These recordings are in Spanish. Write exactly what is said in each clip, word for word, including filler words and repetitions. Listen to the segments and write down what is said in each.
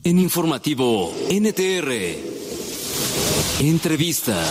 En Informativo N T R. Entrevista.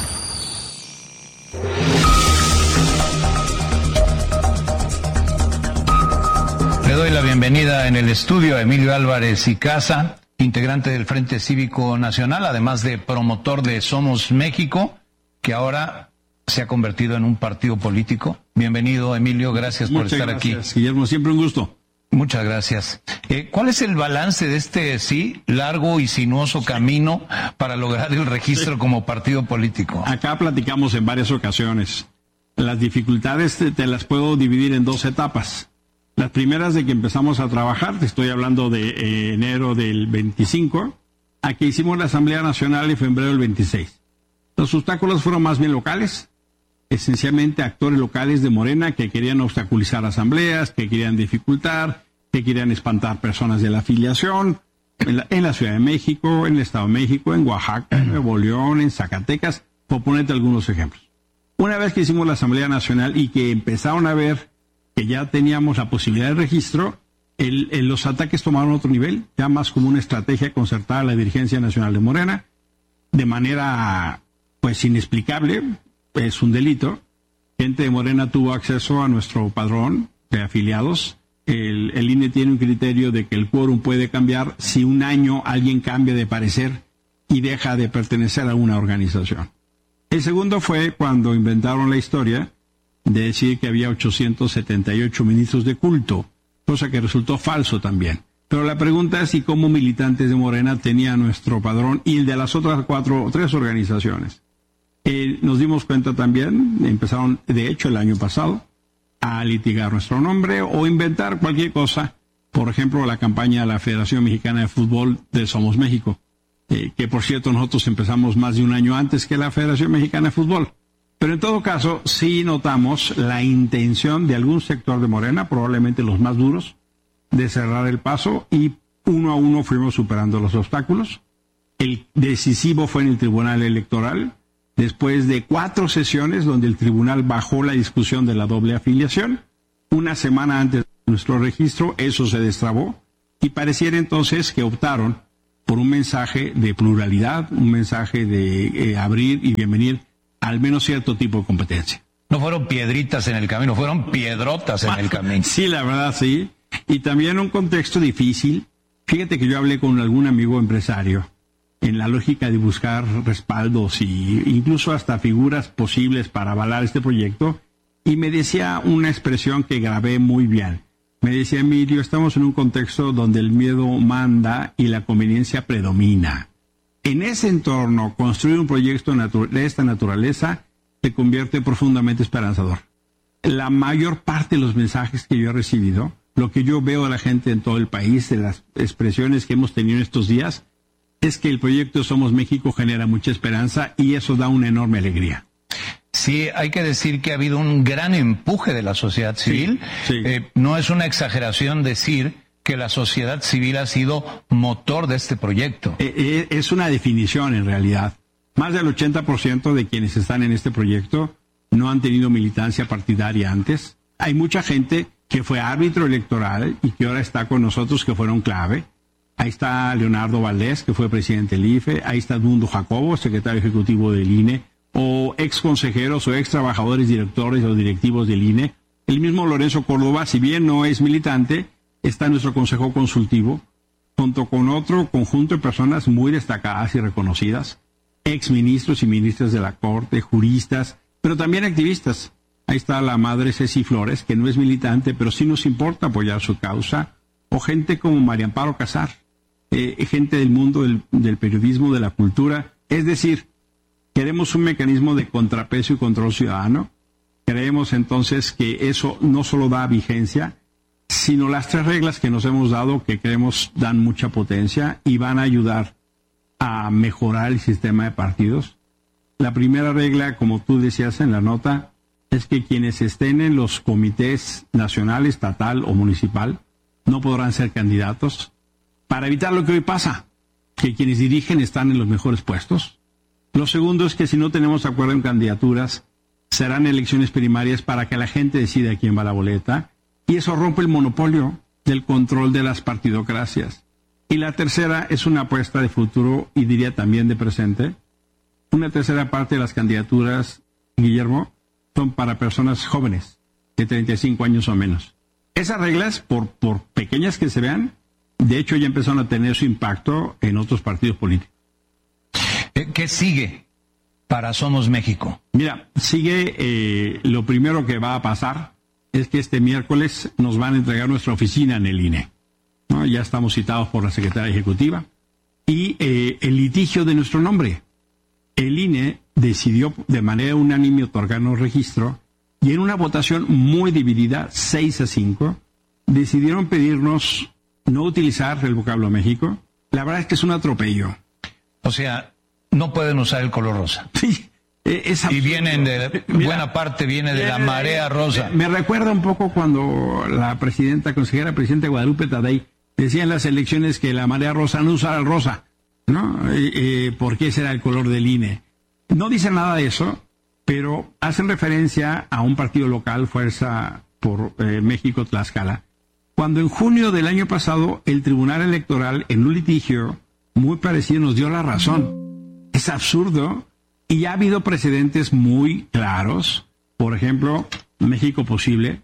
Le doy la bienvenida en el estudio a Emilio Álvarez y Casa, integrante del Frente Cívico Nacional, además de promotor de Somos México, que ahora se ha convertido en un partido político. Bienvenido, Emilio, gracias por estar aquí. Muchas gracias, Guillermo, siempre un gusto. Muchas gracias. Eh, ¿Cuál es el balance de este, sí, largo y sinuoso camino para lograr el registro sí. como partido político? Acá platicamos en varias ocasiones. Las dificultades te, te las puedo dividir en dos etapas. Las primeras de que empezamos a trabajar, te estoy hablando de eh, enero del veinticinco, a que hicimos la Asamblea Nacional en febrero del veintiséis. Los obstáculos fueron más bien locales, esencialmente actores locales de Morena que querían obstaculizar asambleas, que querían dificultar, que querían espantar personas de la afiliación, en la, en la Ciudad de México, en el Estado de México, en Oaxaca, en Nuevo León, en Zacatecas, por ponerte algunos ejemplos. Una vez que hicimos la Asamblea Nacional y que empezaron a ver que ya teníamos la posibilidad de registro, el, el, los ataques tomaron otro nivel, ya más como una estrategia concertada a la dirigencia nacional de Morena, de manera pues inexplicable, es un delito. Gente de Morena tuvo acceso a nuestro padrón de afiliados. El, el I N E tiene un criterio de que el quórum puede cambiar si un año alguien cambia de parecer y deja de pertenecer a una organización. El segundo fue cuando inventaron la historia de decir que había ochocientos setenta y ocho ministros de culto, cosa que resultó falso también. Pero la pregunta es si como militantes de Morena tenía nuestro padrón y el de las otras cuatro o tres organizaciones. Eh, nos dimos cuenta también, empezaron de hecho el año pasado, a litigar nuestro nombre o inventar cualquier cosa. Por ejemplo, la campaña de la Federación Mexicana de Fútbol de Somos México, eh, que por cierto nosotros empezamos más de un año antes que la Federación Mexicana de Fútbol. Pero en todo caso, sí notamos la intención de algún sector de Morena, probablemente los más duros, de cerrar el paso y uno a uno fuimos superando los obstáculos. El decisivo fue en el Tribunal Electoral, después de cuatro sesiones donde el tribunal bajó la discusión de la doble afiliación. Una semana antes de nuestro registro, eso se destrabó y pareciera entonces que optaron por un mensaje de pluralidad, un mensaje de eh, abrir y bienvenir al menos cierto tipo de competencia. No fueron piedritas en el camino, fueron piedrotas en el camino. Sí, la verdad, sí. Y también un contexto difícil. Fíjate que yo hablé con algún amigo empresario en la lógica de buscar respaldos y incluso hasta figuras posibles para avalar este proyecto, y me decía una expresión que grabé muy bien. Me decía, Emilio, estamos en un contexto donde el miedo manda y la conveniencia predomina. En ese entorno, construir un proyecto de esta naturaleza se convierte profundamente esperanzador. La mayor parte de los mensajes que yo he recibido, lo que yo veo de la gente en todo el país, de las expresiones que hemos tenido en estos días, es que el proyecto Somos México genera mucha esperanza y eso da una enorme alegría. Sí, hay que decir que ha habido un gran empuje de la sociedad civil. Sí, sí. Eh, no es una exageración decir que la sociedad civil ha sido motor de este proyecto. Eh, eh, es una definición en realidad. Más del ochenta por ciento de quienes están en este proyecto no han tenido militancia partidaria antes. Hay mucha gente que fue árbitro electoral y que ahora está con nosotros, que fueron clave. Ahí está Leonardo Valdés, que fue presidente del I F E. Ahí está Edmundo Jacobo, secretario ejecutivo del I N E. O ex consejeros o ex trabajadores, directores o directivos del I N E. El mismo Lorenzo Córdoba, si bien no es militante, está en nuestro consejo consultivo, junto con otro conjunto de personas muy destacadas y reconocidas, ex ministros y ministras de la Corte, juristas, pero también activistas. Ahí está la madre Ceci Flores, que no es militante, pero sí nos importa apoyar su causa, o gente como María Amparo Casar, eh, gente del mundo del, del periodismo, de la cultura. Es decir, queremos un mecanismo de contrapeso y control ciudadano. Creemos entonces que eso no solo da vigencia, sino las tres reglas que nos hemos dado, que creemos dan mucha potencia y van a ayudar a mejorar el sistema de partidos. La primera regla, como tú decías en la nota, es que quienes estén en los comités nacional, estatal o municipal no podrán ser candidatos, para evitar lo que hoy pasa, que quienes dirigen están en los mejores puestos. Lo segundo es que si no tenemos acuerdo en candidaturas, serán elecciones primarias para que la gente decida quién va a la boleta, y eso rompe el monopolio del control de las partidocracias. Y la tercera es una apuesta de futuro y diría también de presente. Una tercera parte de las candidaturas, Guillermo, son para personas jóvenes, de treinta y cinco años o menos. Esas reglas, por, por pequeñas que se vean, de hecho ya empezaron a tener su impacto en otros partidos políticos. ¿Qué sigue para Somos México? Mira, sigue eh, lo primero que va a pasar es que este miércoles nos van a entregar nuestra oficina en el I N E. ¿No? Ya estamos citados por la Secretaria Ejecutiva. Y eh, el litigio de nuestro nombre. El I N E decidió de manera unánime otorgarnos registro y en una votación muy dividida, seis a cinco, decidieron pedirnos no utilizar el vocablo México. La verdad es que es un atropello. O sea, no pueden usar el color rosa. Sí. Es y vienen de, Mira, buena parte viene de la marea rosa. Me recuerda un poco cuando la presidenta, consejera presidenta Guadalupe Tadei, decía en las elecciones que la marea rosa no usara el rosa, ¿no? Eh, eh, porque ese era el color del I N E. No dice nada de eso, pero hacen referencia a un partido local, Fuerza por eh, México Tlaxcala, cuando en junio del año pasado el Tribunal Electoral, en un litigio muy parecido, nos dio la razón. Es absurdo. Y ha habido precedentes muy claros, por ejemplo, México Posible,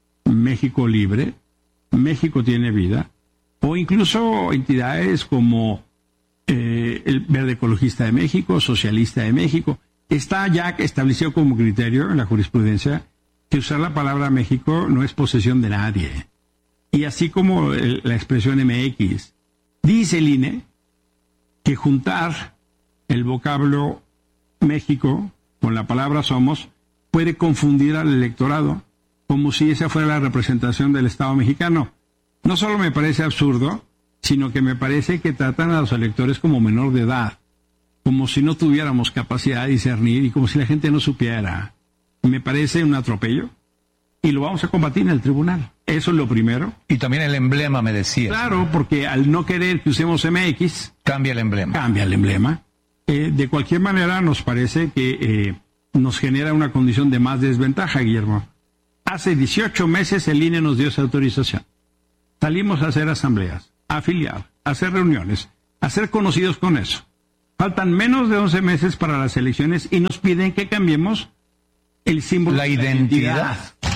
México Libre, México Tiene Vida, o incluso entidades como eh, el Verde Ecologista de México, Socialista de México. Está ya establecido como criterio en la jurisprudencia que usar la palabra México no es posesión de nadie. Y así como el, la expresión M X, dice el I N E que juntar el vocablo México con la palabra somos puede confundir al electorado como si esa fuera la representación del Estado mexicano. No solo me parece absurdo, sino que me parece que tratan a los electores como menor de edad, como si no tuviéramos capacidad de discernir y como si la gente no supiera. Me parece un atropello y lo vamos a combatir en el tribunal. Eso es lo primero. Y también el emblema, me decía. Claro, porque al no querer que usemos M X... Cambia el emblema. Cambia el emblema. Eh, de cualquier manera, nos parece que eh, nos genera una condición de más desventaja, Guillermo. Hace dieciocho meses el I N E nos dio esa autorización. Salimos a hacer asambleas, a afiliar, a hacer reuniones, a ser conocidos con eso. Faltan menos de once meses para las elecciones y nos piden que cambiemos el símbolo la de la identidad.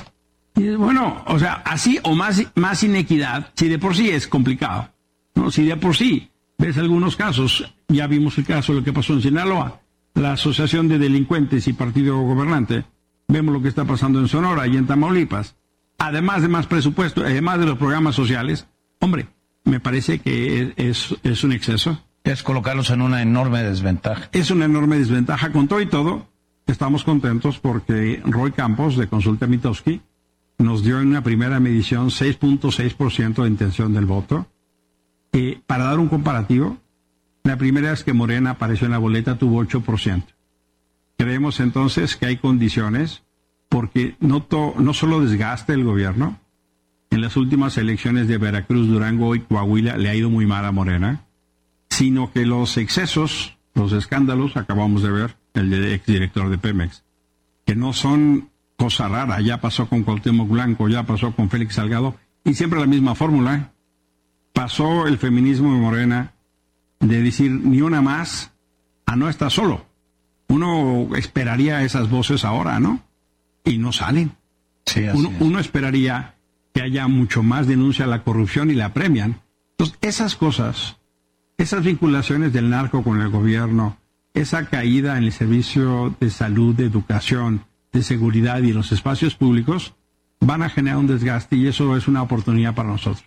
Y bueno, o sea, así o más, más inequidad, si de por sí es complicado, ¿no? Si de por sí ves algunos casos, ya vimos el caso de lo que pasó en Sinaloa, la asociación de delincuentes y partido gobernante, vemos lo que está pasando en Sonora y en Tamaulipas, además de más presupuesto, además de los programas sociales, hombre, me parece que es, es un exceso. Es colocarlos en una enorme desventaja. Es una enorme desventaja. Con todo y todo, estamos contentos porque Roy Campos, de Consulta Mitofsky, nos dio en una primera medición seis punto seis por ciento de intención del voto. Eh, para dar un comparativo, la primera vez que Morena apareció en la boleta tuvo ocho por ciento. Creemos entonces que hay condiciones, porque no, to, no solo desgaste el gobierno, en las últimas elecciones de Veracruz, Durango y Coahuila le ha ido muy mal a Morena, sino que los excesos, los escándalos, acabamos de ver, el de exdirector de Pemex, que no son cosa rara, ya pasó con Cuauhtémoc Blanco, ya pasó con Félix Salgado, y siempre la misma fórmula, ¿eh? Pasó el feminismo de Morena de decir ni una más a no estar solo. Uno esperaría esas voces ahora, ¿no? Y no salen. Sí, así uno, es. uno esperaría que haya mucho más denuncia a la corrupción y la premian. Entonces, esas cosas, esas vinculaciones del narco con el gobierno, esa caída en el servicio de salud, de educación, de seguridad y en los espacios públicos, van a generar un desgaste y eso es una oportunidad para nosotros.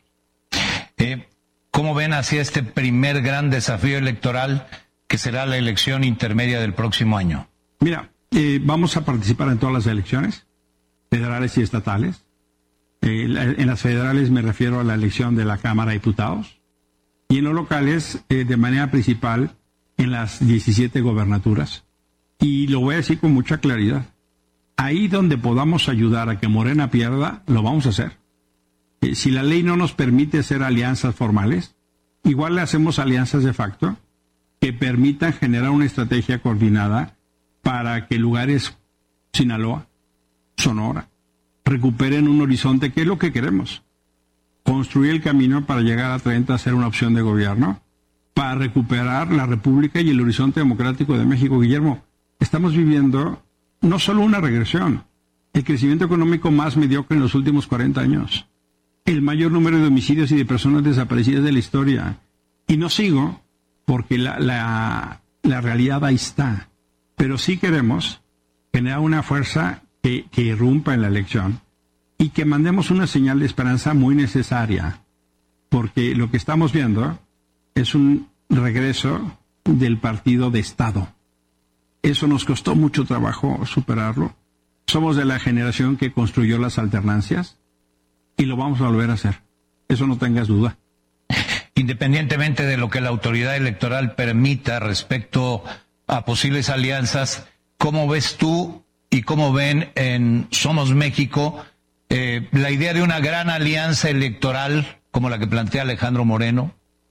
Eh, ¿Cómo ven hacia este primer gran desafío electoral que será la elección intermedia del próximo año? Mira, eh, vamos a participar en todas las elecciones, federales y estatales. Eh, la, en las federales me refiero a la elección de la Cámara de Diputados y en los locales, eh, de manera principal, en las diecisiete gobernaturas. Y lo voy a decir con mucha claridad. Ahí donde podamos ayudar a que Morena pierda, lo vamos a hacer. Eh, si la ley no nos permite hacer alianzas formales, igual le hacemos alianzas de facto que permitan generar una estrategia coordinada para que lugares, Sinaloa, Sonora, recuperen un horizonte que es lo que queremos. construir el camino para llegar a treinta a ser una opción de gobierno, para recuperar la República y el horizonte democrático de México. Guillermo, estamos viviendo no solo una regresión, el crecimiento económico más mediocre en los últimos cuarenta años, el mayor número de homicidios y de personas desaparecidas de la historia. Y no sigo porque la, la, la realidad ahí está. Pero sí queremos generar una fuerza que, que irrumpa en la elección y que mandemos una señal de esperanza muy necesaria, porque lo que estamos viendo es un regreso del partido de Estado. Eso nos costó mucho trabajo superarlo. Somos de la generación que construyó las alternancias y lo vamos a volver a hacer. Eso no tengas duda. Independientemente de lo que la autoridad electoral permita respecto a posibles alianzas, ¿cómo ves tú y cómo ven en Somos México eh, la idea de una gran alianza electoral como la que plantea Alejandro Moreno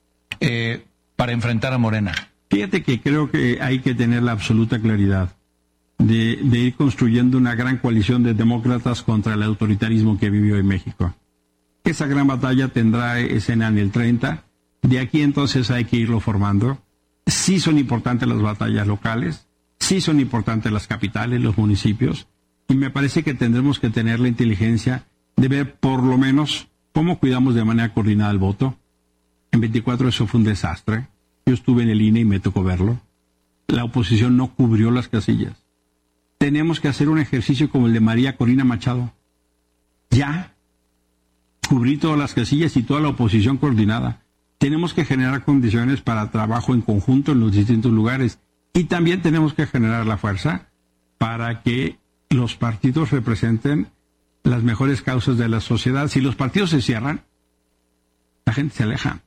eh, para enfrentar a Morena? Fíjate que creo que hay que tener la absoluta claridad de, de ir construyendo una gran coalición de demócratas contra el autoritarismo que vivió en México. Esa gran batalla tendrá escena en el treinta. De aquí entonces hay que irlo formando. Sí son importantes las batallas locales, sí son importantes las capitales, los municipios, y me parece que tendremos que tener la inteligencia de ver por lo menos cómo cuidamos de manera coordinada el voto. En veinticuatro eso fue un desastre. Yo estuve en el I N E y me tocó verlo. La oposición no cubrió las casillas. Tenemos que hacer un ejercicio como el de María Corina Machado. Ya. Cubrir todas las casillas y toda la oposición coordinada. Tenemos que generar condiciones para trabajo en conjunto en los distintos lugares. Y también tenemos que generar la fuerza para que los partidos representen las mejores causas de la sociedad. Si los partidos se cierran, la gente se aleja.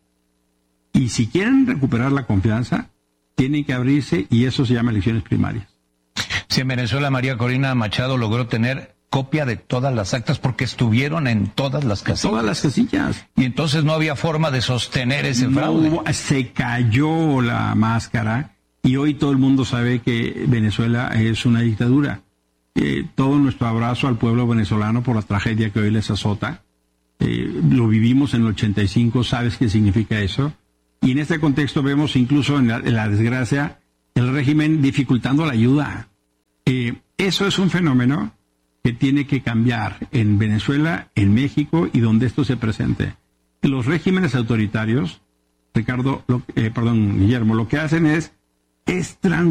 Y si quieren recuperar la confianza, tienen que abrirse, y eso se llama elecciones primarias. Si en Venezuela María Corina Machado logró tener copia de todas las actas porque estuvieron en todas las casillas. Todas las casillas. Y entonces no había forma de sostener ese fraude. No, se cayó la máscara y hoy todo el mundo sabe que Venezuela es una dictadura. Eh, todo nuestro abrazo al pueblo venezolano por la tragedia que hoy les azota. Eh, lo vivimos en el ochenta y cinco, ¿sabes qué significa eso? Y en este contexto vemos incluso en la, en la desgracia el régimen dificultando la ayuda. Eh, eso es un fenómeno que tiene que cambiar en Venezuela, en México y donde esto se presente. Los regímenes autoritarios, Ricardo, lo, eh, perdón, Guillermo, lo que hacen es, es trans